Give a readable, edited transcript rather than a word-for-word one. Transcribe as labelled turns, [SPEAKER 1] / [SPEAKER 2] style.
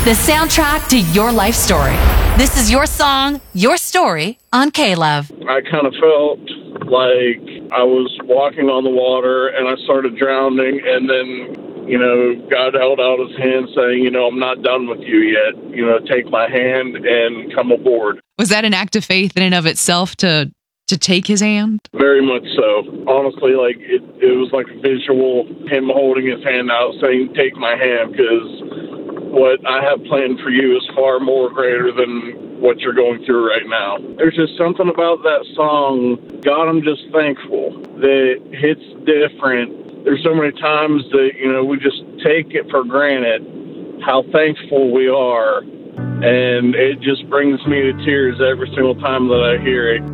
[SPEAKER 1] the soundtrack to your life story. This is your song, your story on K-Love.
[SPEAKER 2] I kind of felt like I was walking on the water and I started drowning, and then, God held out his hand saying, I'm not done with you yet. Take my hand and come aboard.
[SPEAKER 3] Was that an act of faith in and of itself to take his hand?
[SPEAKER 2] Very much so. Honestly, it was like a visual, him holding his hand out saying, take my hand, because what I have planned for you is far more greater than what you're going through right now. There's just something about that song. God, I'm just thankful that hits different. There's so many times that, we just take it for granted how thankful we are. And it just brings me to tears every single time that I hear it.